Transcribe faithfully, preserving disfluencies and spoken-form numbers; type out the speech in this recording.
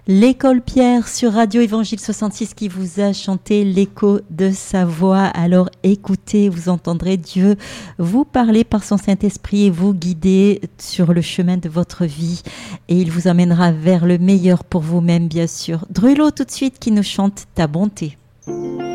L'école Pierre sur Radio Évangile soixante-six qui vous a chanté l'écho de sa voix. Alors écoutez, vous entendrez Dieu vous parler par son Saint-Esprit et vous guider sur le chemin de votre vie. Et il vous emmènera vers le meilleur pour vous-même, bien sûr. Drulo tout de suite qui nous chante Ta bonté.